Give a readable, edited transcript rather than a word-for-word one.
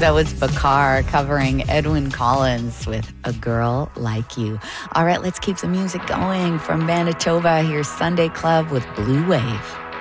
That was Bakar covering Edwyn Collins with A Girl Like You. All right, let's keep the music going. From Manitoba, here's Sunday Club with Blue Wave.